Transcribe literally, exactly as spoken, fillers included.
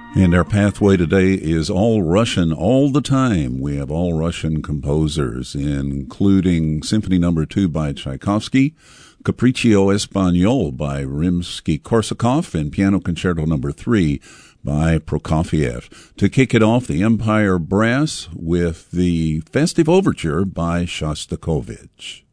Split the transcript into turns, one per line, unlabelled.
And our pathway today is all Russian all the time. We have all Russian composers, including Symphony Number Two by Tchaikovsky, Capriccio Espagnol by Rimsky-Korsakov, and Piano Concerto Number Three by Prokofiev. To kick it off, the Empire Brass with the Festive Overture by Shostakovich.